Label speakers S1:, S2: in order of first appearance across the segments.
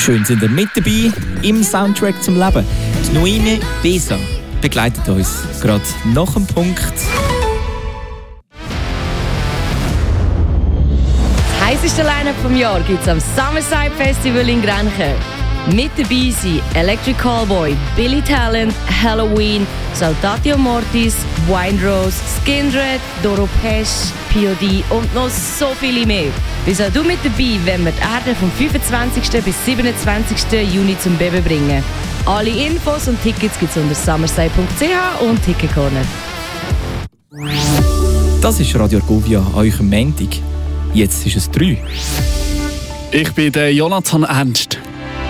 S1: Schön sind ihr mit dabei im Soundtrack zum Leben. Die Noemi Besa begleitet uns gerade nach dem Punkt.
S2: Das heisseste Line-Up vom Jahr gibt es am Summerside Festival in Grenchen. Mit dabei sind Electric Callboy, Billy Talent, Halloween, Saltatio Mortis, Wine Rose, Skindred, Doro Pesch, POD und noch so viele mehr. Bist auch du mit dabei, wenn wir die Erde vom 25. bis 27. Juni zum Beben bringen. Alle Infos und Tickets gibt es unter summerside.ch und Ticketcorner.
S1: Das ist Radio Argovia an eurem Montag. Jetzt ist es 3.
S3: Ich bin der Jonathan Ernst.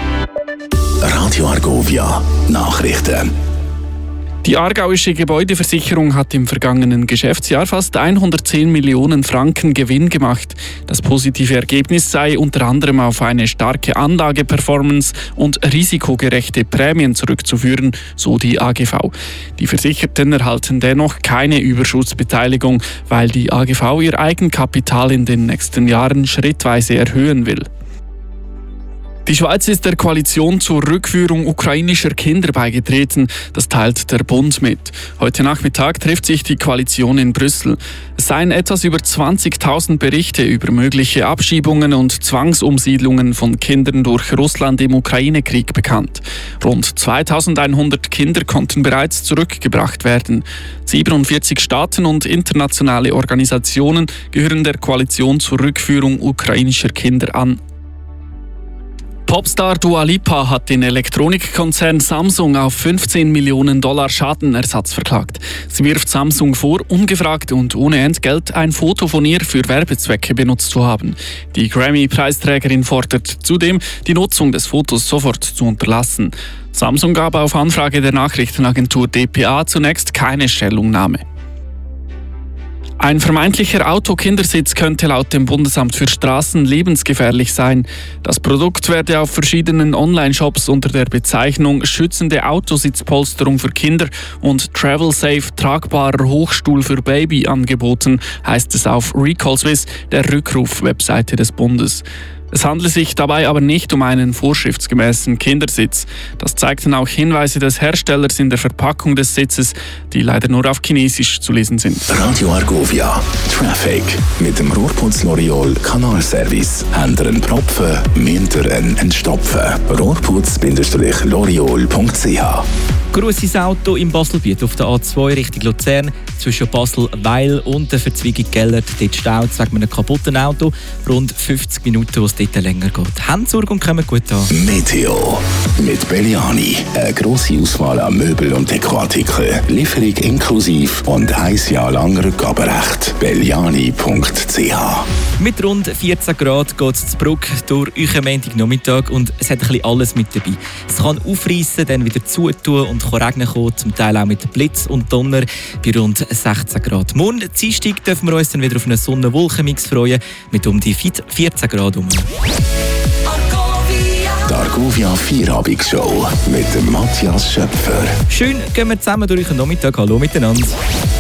S4: Radio Argovia Nachrichten.
S3: Die aargauische Gebäudeversicherung hat im vergangenen Geschäftsjahr fast 110 Millionen Franken Gewinn gemacht. Das positive Ergebnis sei unter anderem auf eine starke Anlageperformance und risikogerechte Prämien zurückzuführen, so die AGV. Die Versicherten erhalten dennoch keine Überschussbeteiligung, weil die AGV ihr Eigenkapital in den nächsten Jahren schrittweise erhöhen will. Die Schweiz ist der Koalition zur Rückführung ukrainischer Kinder beigetreten. Das teilt der Bund mit. Heute Nachmittag trifft sich die Koalition in Brüssel. Es seien etwas über 20.000 Berichte über mögliche Abschiebungen und Zwangsumsiedlungen von Kindern durch Russland im Ukraine-Krieg bekannt. Rund 2.100 Kinder konnten bereits zurückgebracht werden. 47 Staaten und internationale Organisationen gehören der Koalition zur Rückführung ukrainischer Kinder an. Popstar Dua Lipa hat den Elektronikkonzern Samsung auf $15 Millionen Schadenersatz verklagt. Sie wirft Samsung vor, ungefragt und ohne Entgelt ein Foto von ihr für Werbezwecke benutzt zu haben. Die Grammy-Preisträgerin fordert zudem, die Nutzung des Fotos sofort zu unterlassen. Samsung gab auf Anfrage der Nachrichtenagentur dpa zunächst keine Stellungnahme. Ein vermeintlicher Autokindersitz könnte laut dem Bundesamt für Straßen lebensgefährlich sein. Das Produkt werde auf verschiedenen Online-Shops unter der Bezeichnung schützende Autositzpolsterung für Kinder und Travel Safe tragbarer Hochstuhl für Baby angeboten, heißt es auf Recall Swiss, der Rückruf-Webseite des Bundes. Es handelt sich dabei aber nicht um einen vorschriftsgemäßen Kindersitz. Das zeigten auch Hinweise des Herstellers in der Verpackung des Sitzes, die leider nur auf Chinesisch zu lesen sind.
S4: Radio Argovia Traffic. Mit dem Rohrputz L'Oreal Kanalservice. Ändern Propfen, Münteren entstopfen. Rohrputz-L'Oreal.ch.
S1: Grosses Auto im Baselbiet auf der A2 Richtung Luzern. Zwischen Basel-Weil und der Verzweigung Gellert. Dort staut es wegen einem kaputten Auto. Rund 50 Minuten, wo es dort länger geht. Habt Sorge und kommen gut an.
S4: Meteo. Mit Belliani. Eine grosse Auswahl an Möbel- und Dekoartikeln. Lieferung inklusiv und 1 Jahr lang Rückgaberecht. Belliani.ch.
S1: Mit rund 14 Grad geht es zu Bruck durch euren Montagnachmittag und es hat ein bisschen alles mit dabei. Es kann aufreissen, dann wieder zutun und kann Regen kommen, zum Teil auch mit Blitz und Donner bei rund 16 Grad. Morgen Dienstag dürfen wir uns dann wieder auf einen Sonne-Wolken-Mix freuen mit um die 14 Grad.
S4: Die Argovia Vierabendsshow mit dem Matthias Schöpfer.
S1: Schön, gehen wir zusammen durch den Nachmittag. Hallo miteinander.